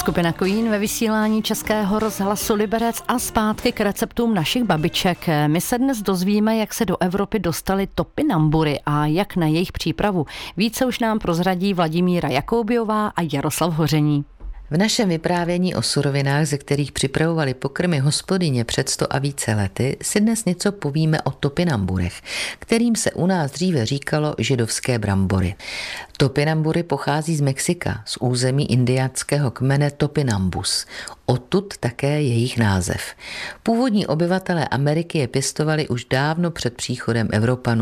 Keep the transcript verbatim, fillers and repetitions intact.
Skupina Queen ve vysílání Českého rozhlasu Liberec a zpátky k receptům našich babiček. My se dnes dozvíme, jak se do Evropy dostaly topinambury a jak na jejich přípravu. Více už nám prozradí Vladimíra Jakoubiová a Jaroslav Hoření. V našem vyprávění o surovinách, ze kterých připravovali pokrmy hospodyně před sto a více lety, si dnes něco povíme o topinamburech, kterým se u nás dříve říkalo židovské brambory. Topinambury pochází z Mexika, z území indiánského kmene Topinambus. Odtud také jejich název. Původní obyvatelé Ameriky je pěstovali už dávno před příchodem Evropanů